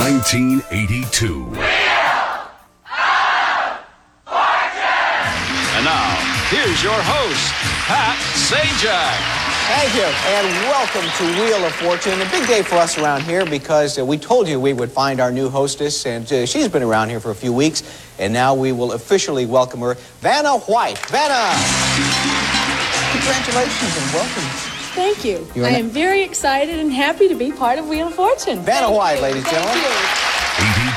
1982. And now, here's your host, Pat Sajak. Thank you, and welcome to Wheel of Fortune. A big day for us around here because we told you we would find our new hostess, and she's been around here for a few weeks, and now we will officially welcome her, Vanna White. Vanna! Congratulations and welcome. Thank you. I am very excited and happy to be part of Wheel of Fortune. Vanna White, ladies and gentlemen. Thank you.